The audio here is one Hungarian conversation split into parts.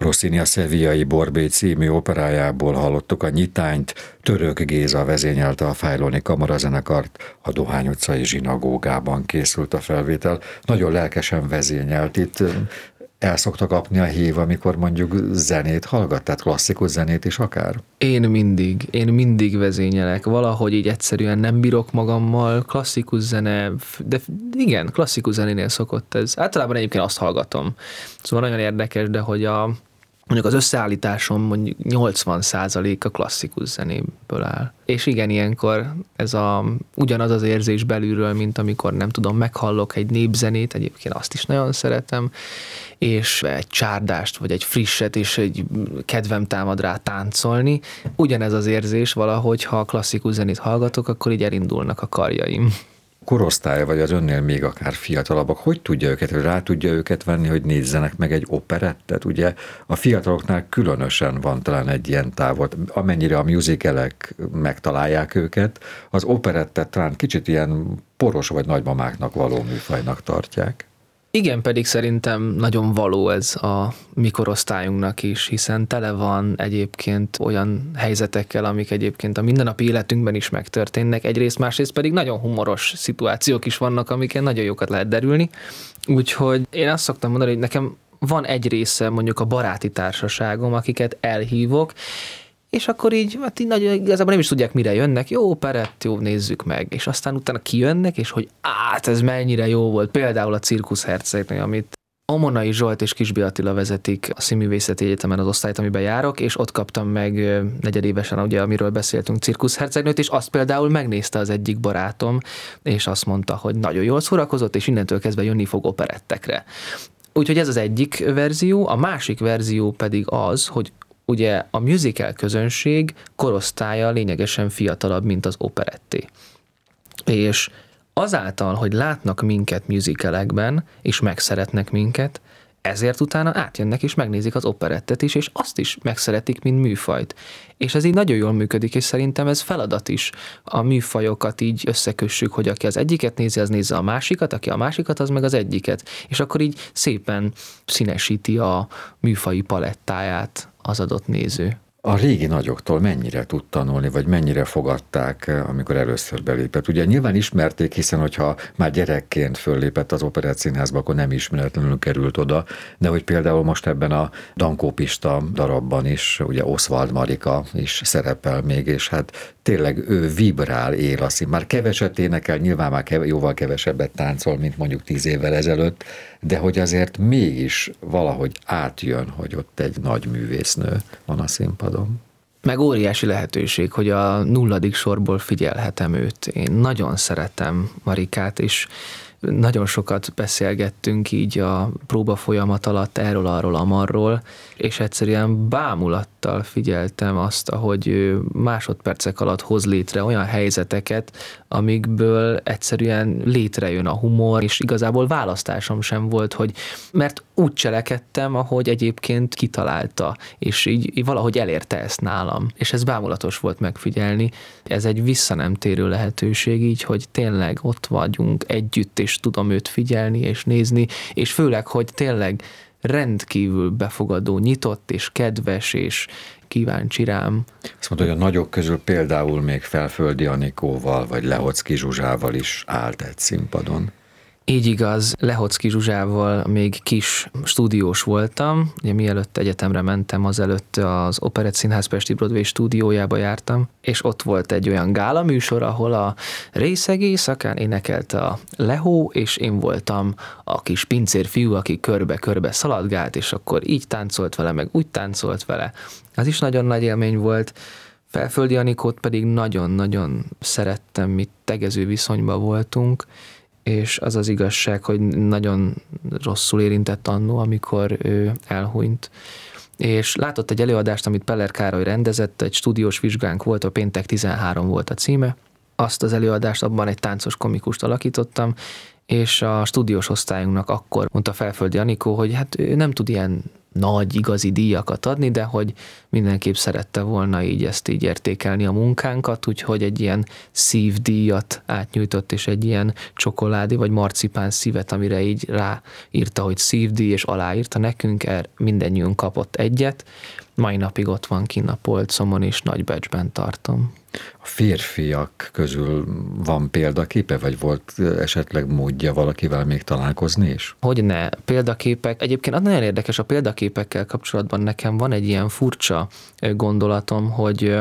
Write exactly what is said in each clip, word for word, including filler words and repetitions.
Rossini a Sevillai Borbély című operájából hallottuk a nyitányt, Török Géza vezényelte a Fájlóni Kamarazenekart, a Dohány utcai zsinagógában készült a felvétel. Nagyon lelkesen vezényelt itt. El szokta kapni a hív, amikor mondjuk zenét hallgat, tehát klasszikus zenét is akár? Én mindig, én mindig vezényelek. Valahogy így egyszerűen nem bírok magammal, klasszikus zene, de igen, klasszikus zenénél szokott ez. Általában egyébként azt hallgatom. Szóval nagyon érdekes, de hogy a mondjuk az összeállításom mondjuk nyolcvan százalék a klasszikus zenéből áll. És igen, ilyenkor ez a, ugyanaz az érzés belülről, mint amikor nem tudom, meghallok egy népzenét, egyébként azt is nagyon szeretem, és egy csárdást, vagy egy frisset, és egy kedvem támad rá táncolni. Ugyanez az érzés valahogy, ha klasszikus zenét hallgatok, akkor így elindulnak a karjaim. Korosztálya, vagy az önnél még akár fiatalabbak, hogy tudja őket, hogy rá tudja őket venni, hogy nézzenek meg egy operettet? Ugye a fiataloknál különösen van talán egy ilyen távol, amennyire a musicalek megtalálják őket, az operettet talán kicsit ilyen poros vagy nagymamáknak való műfajnak tartják. Igen, pedig szerintem nagyon való ez a mi korosztályunknak is, hiszen tele van egyébként olyan helyzetekkel, amik egyébként a mindennapi életünkben is megtörténnek, egyrészt, másrészt pedig nagyon humoros szituációk is vannak, amiken nagyon jókat lehet derülni. Úgyhogy én azt szoktam mondani, hogy nekem van egy része mondjuk a baráti társaságom, akiket elhívok, és akkor így, hát így nagyon, igazából nem is tudják, mire jönnek, jó, operett, jó, nézzük meg. És aztán utána kijönnek, és hogy át, ez mennyire jó volt. Például a Cirkusz Hercegnő, amit Omonai Zsolt és Kisby Attila vezetik a Színművészeti Egyetemen az osztályt, amiben járok, és ott kaptam meg negyedévesen, ugye, amiről beszéltünk, Cirkusz Hercegnőt, és azt például megnézte az egyik barátom, és azt mondta, hogy nagyon jól szórakozott, és innentől kezdve jönni fog operettekre. Úgyhogy ez az egyik verzió, a másik verzió pedig az, hogy ugye a musical közönség korosztálya lényegesen fiatalabb, mint az operetté. És azáltal, hogy látnak minket musicalekben, és megszeretnek minket, ezért utána átjönnek és megnézik az operettet is, és azt is megszeretik, mint műfajt. És ez így nagyon jól működik, és szerintem ez feladat is. A műfajokat így összekössük, hogy aki az egyiket nézi, az nézze a másikat, aki a másikat, az meg az egyiket. És akkor így szépen színesíti a műfaji palettáját az adott néző. A régi nagyoktól mennyire tud tanulni, vagy mennyire fogadták, amikor először belépett? Ugye nyilván ismerték, hiszen hogyha már gyerekként föllépett az Operett Színházba, akkor nem ismeretlenül került oda, de hogy például most ebben a Dankó Pista darabban is, ugye Oswald Marika is szerepel még, és hát tényleg ő vibrál, él a szín. Már keveset énekel, nyilván már keve, jóval kevesebbet táncol, mint mondjuk tíz évvel ezelőtt, de hogy azért mégis valahogy átjön, hogy ott egy nagy művésznő van a színpadon. Meg óriási lehetőség, hogy a nulladik sorból figyelhetem őt. Én nagyon szeretem Marikát, és nagyon sokat beszélgettünk így a próba folyamat alatt erről, arról, amarról, és egyszerűen bámulattal figyeltem azt, ahogy ő másodpercek alatt hoz létre olyan helyzeteket, amikből egyszerűen létrejön a humor, és igazából választásom sem volt, hogy mert úgy cselekedtem, ahogy egyébként kitalálta, és így, így valahogy elérte ezt nálam. És ez bámulatos volt megfigyelni. Ez egy visszanemtérő lehetőség így, hogy tényleg ott vagyunk együtt, és tudom őt figyelni és nézni, és főleg, hogy tényleg rendkívül befogadó, nyitott és kedves és kíváncsi rám. Azt mondta, hogy a nagyok közül például még Felföldi Anikóval vagy Lehocki Zsuzsával is állt egy színpadon. Így igaz, Lehocki Zsuzsával még kis stúdiós voltam, ugye mielőtt egyetemre mentem, azelőtt az Operett Színház Pesti Broadway stúdiójába jártam, és ott volt egy olyan gála műsor, ahol a részeg éjszakán énekelte a Lehó, és én voltam a kis pincérfiú, aki körbe-körbe szaladgált, és akkor így táncolt vele, meg úgy táncolt vele. Az is nagyon nagy élmény volt. Felföldi Anikót pedig nagyon-nagyon szerettem, mi tegező viszonyban voltunk, és az az igazság, hogy nagyon rosszul érintett annó, amikor ő elhunyt. És látott egy előadást, amit Peller Károly rendezett, egy stúdiós vizsgánk volt, a Péntek tizenhárom volt a címe. Azt az előadást, abban egy táncos komikust alakítottam, és a stúdiós osztályunknak akkor mondta Felföldi Anikó, hogy hát ő nem tud ilyen nagy, igazi díjakat adni, de hogy mindenképp szerette volna így ezt így értékelni a munkánkat, úgyhogy egy ilyen szívdíjat átnyújtott, és egy ilyen csokoládé vagy marcipán szívet, amire így ráírta, hogy szívdíj, és aláírta nekünk, er mindennyiünk kapott egyet. Mai napig ott van kinn a polcomon, és nagy becsben tartom. A férfiak közül van példaképe, vagy volt esetleg módja valakivel még találkozni is? Hogyne, példaképek. Egyébként az nagyon érdekes, a példaképekkel kapcsolatban nekem van egy ilyen furcsa gondolatom, hogy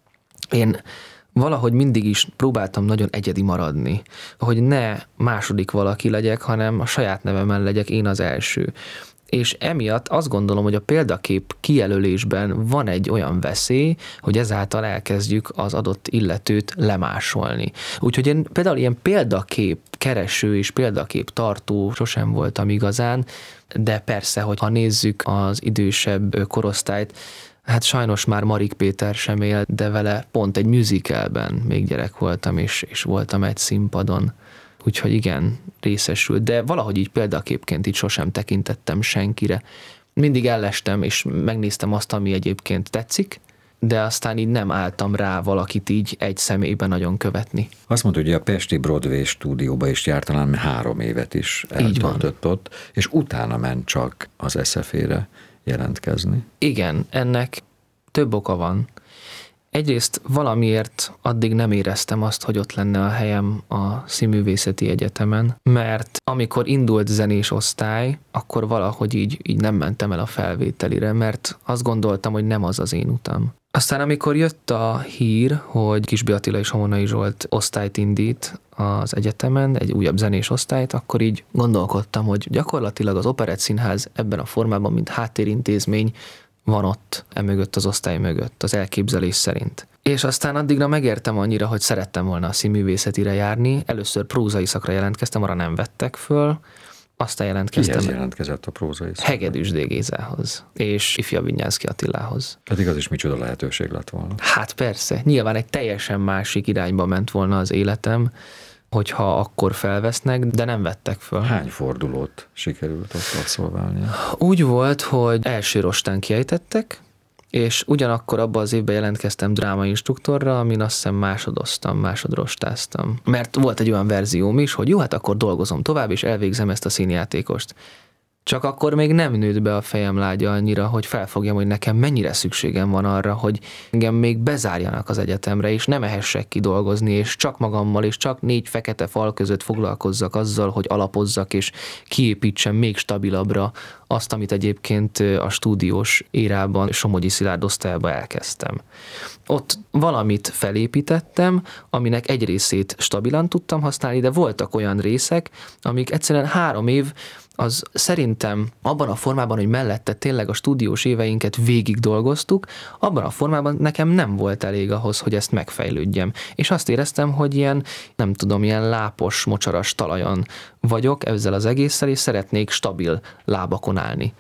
én valahogy mindig is próbáltam nagyon egyedi maradni, hogy ne második valaki legyek, hanem a saját nevemen legyek én az első. És emiatt azt gondolom, hogy a példakép kijelölésben van egy olyan veszély, hogy ezáltal elkezdjük az adott illetőt lemásolni. Úgyhogy én például ilyen példakép kereső és példakép tartó sosem voltam igazán, de persze, hogy ha nézzük az idősebb korosztályt, hát sajnos már Marik Péter sem él, de vele pont egy musicalben még gyerek voltam, és, és voltam egy színpadon. Úgyhogy igen, részesült, de valahogy így példaképként így sosem tekintettem senkire. Mindig ellestem, és megnéztem azt, ami egyébként tetszik, de aztán így nem álltam rá valakit így egy személyben nagyon követni. Azt mondta, hogy a pesti Broadway stúdióba is járt, talán három évet is eltöltött ott, és utána ment csak az es ef é-re jelentkezni. Igen, ennek több oka van. Egyrészt valamiért addig nem éreztem azt, hogy ott lenne a helyem a Színművészeti Egyetemen, mert amikor indult zenés osztály, akkor valahogy így, így nem mentem el a felvételire, mert azt gondoltam, hogy nem az az én utam. Aztán amikor jött a hír, hogy Kisby Attila és Homonai Zsolt osztályt indít az egyetemen, egy újabb zenés osztályt, akkor így gondolkodtam, hogy gyakorlatilag az Operettszínház ebben a formában, mint háttérintézmény, van ott, emögött az osztály mögött, az elképzelés szerint. És aztán addigra megértem annyira, hogy szerettem volna a színművészetire járni. Először prózai szakra jelentkeztem, arra nem vettek föl. Aztán jelentkeztem. Kihez jelentkezett a prózai szakra? Hegedűs D. Gézához és Ifja Vinyánszky Attilához. Pedig az is micsoda lehetőség lett volna. Hát persze, nyilván egy teljesen másik irányba ment volna az életem, hogyha akkor felvesznek, de nem vettek föl. Hány fordulót sikerült ott abszolválnia? Úgy volt, hogy első rostán kiejtettek, és ugyanakkor abban az évben jelentkeztem drámainstruktorra, amin azt hiszem másodoztam, másodrostáztam. Mert volt egy olyan verzióm is, hogy jó, hát akkor dolgozom tovább, és elvégzem ezt a színjátékost. Csak akkor még nem nőtt be a fejem lágya annyira, hogy felfogjam, hogy nekem mennyire szükségem van arra, hogy engem még bezárjanak az egyetemre, és nem ehessek ki dolgozni, és csak magammal, és csak négy fekete fal között foglalkozzak azzal, hogy alapozzak, és kiépítsem még stabilabbra azt, amit egyébként a stúdiós érában Somogyi Szilárd osztályába elkezdtem. Ott valamit felépítettem, aminek egy részét stabilan tudtam használni, de voltak olyan részek, amik egyszerűen három év, az szerintem abban a formában, hogy mellette tényleg a stúdiós éveinket végig dolgoztuk, abban a formában nekem nem volt elég ahhoz, hogy ezt megfejlődjem. És azt éreztem, hogy ilyen, nem tudom, ilyen lápos, mocsaras talajon vagyok ezzel az egésszel, és szeretnék stabil lábakon állni.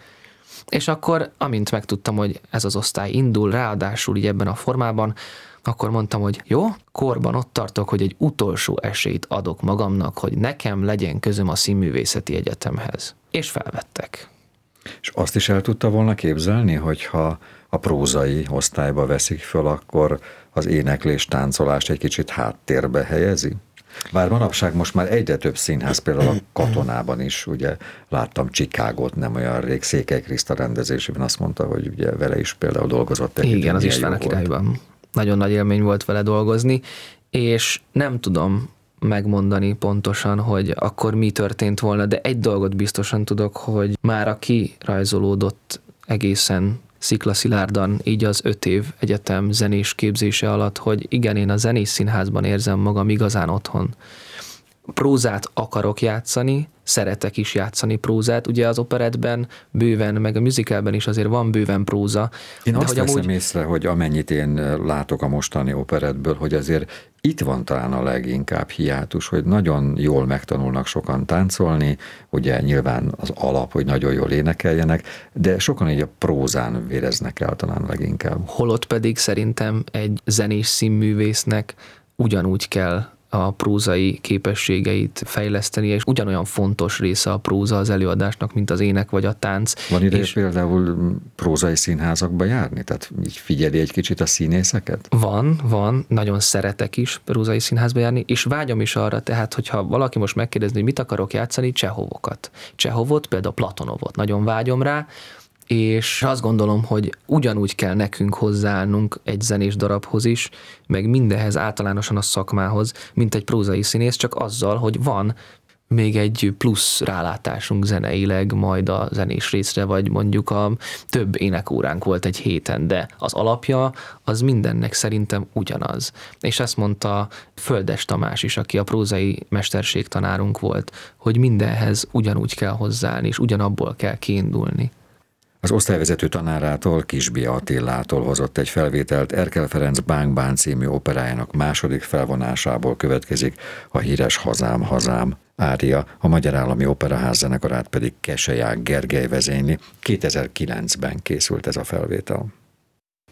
És akkor, amint megtudtam, hogy ez az osztály indul, ráadásul így ebben a formában, akkor mondtam, hogy jó, korban ott tartok, hogy egy utolsó esélyt adok magamnak, hogy nekem legyen közöm a Színművészeti Egyetemhez. És felvettek. És azt is el tudta volna képzelni, hogyha a prózai osztályba veszik föl, akkor az éneklés, táncolást egy kicsit háttérbe helyezi? Bár manapság most már egyre több színház, például a Katonában is, ugye láttam Chicagot nem olyan rég, Székely Kriszta rendezésében, azt mondta, hogy ugye vele is például dolgozott. Egy Igen, az István Királyban. Nagyon nagy élmény volt vele dolgozni, és nem tudom megmondani pontosan, hogy akkor mi történt volna, de egy dolgot biztosan tudok, hogy már a kirajzolódott egészen sziklaszilárdan így az öt év egyetem zenés képzése alatt, hogy igen, én a zenés színházban érzem magam igazán otthon. Prózát akarok játszani, szeretek is játszani prózát, ugye az operettben bőven, meg a musicalben is azért van bőven próza. Én de azt hogy veszem amúgy... észre, hogy amennyit én látok a mostani operettből, hogy azért itt van talán a leginkább hiátus, hogy nagyon jól megtanulnak sokan táncolni, ugye nyilván az alap, hogy nagyon jól énekeljenek, de sokan így a prózán véreznek el talán leginkább. Holott pedig szerintem egy zenés színművésznek ugyanúgy kell a prózai képességeit fejleszteni, és ugyanolyan fontos része a próza az előadásnak, mint az ének vagy a tánc. Van ideje és például prózai színházakba járni? Tehát így figyeli egy kicsit a színészeket? Van, van, nagyon szeretek is prózai színházba járni, és vágyom is arra, tehát, hogyha valaki most megkérdezni, hogy mit akarok játszani, Csehovokat. Csehovot, például Platonovot. Nagyon vágyom rá, és azt gondolom, hogy ugyanúgy kell nekünk hozzáállnunk egy zenés darabhoz is, meg mindenhez általánosan a szakmához, mint egy prózai színész, csak azzal, hogy van még egy plusz rálátásunk zeneileg majd a zenés részre, vagy mondjuk a több énekóránk volt egy héten, de az alapja az mindennek szerintem ugyanaz. És ezt mondta Földes Tamás is, aki a prózai mesterségtanárunk volt, hogy mindenhez ugyanúgy kell hozzáállni, és ugyanabból kell kiindulni. Az osztályvezető tanárától, Kisbia Attilától hozott egy felvételt Erkel Ferenc Bánk Bán című operájának második felvonásából következik a híres Hazám, hazám ária, a Magyar Állami Operaház zenekarát pedig Keselyák Gergely vezényli. kétezer-kilencben készült ez a felvétel.